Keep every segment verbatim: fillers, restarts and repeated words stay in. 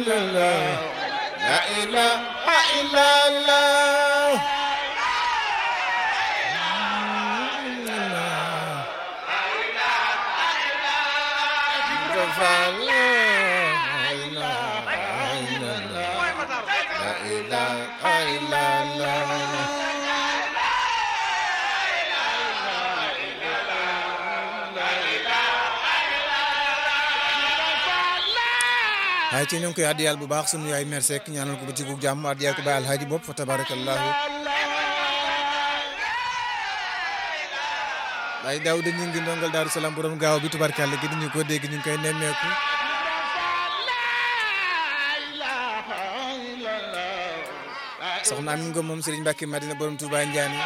illallah la ilaha illallah ay ci ñu ngi koy addiyal bu baax sunu yaay mère Seck ñaanal ko ba ci gu jàmm addiyal ko ba alhaji bopp fa tabarakallahu ay daaw dañu ngi ndongal Daaru Salaam borom gaaw bi tubarkalla gi ñu ko dégg ñu ngi koy nemmeeku soxna Amin Ngom moom Serigne Mbacke Madina borom Touba Ndiané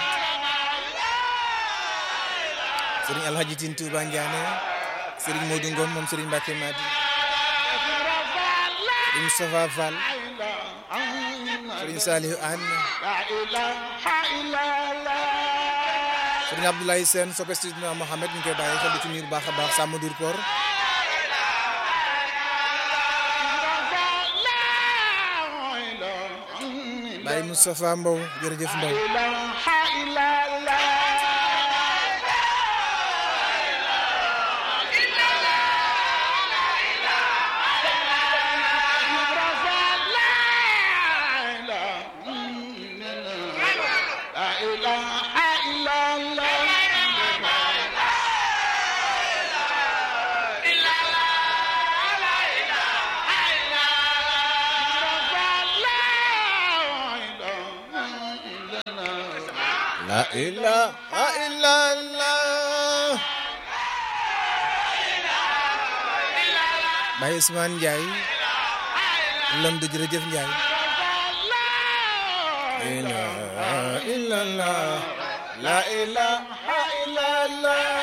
Serigne Alhaji Tine Touba Ndiané Serigne Modou Ngom moom Serigne Mbacke Madina Moustapha Fall Serigne Saliou Anne Serigne Abdoulaye Sène soppe Sidina Mohamed ñu koy bàyyi xel ci nuyu bu baax a baax Samba Dour Por Baye Moustapha Mbow jërëjëf Mbow la ilaha illallah Baye Ousmane Ndiaye lam de jërëjëf Ndiaye la ilaha illallah la ilaha illallah